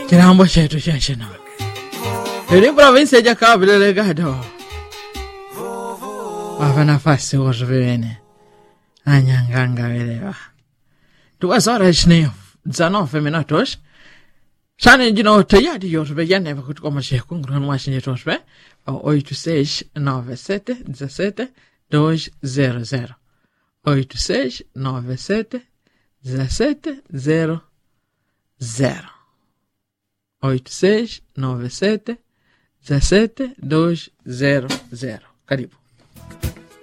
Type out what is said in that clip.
Kirambo chetu chanchino. Yuri provinsia ya Cabo Delgado. Wava nafasi wazvene. Anyanganga velewa. 2 horas nem 19 minutos. Shani jino tayari yote yana kuti koma cheku ngurani washinye tosbe. 8697 17 200. 8697 17 00. 8697 17 200. Karibu.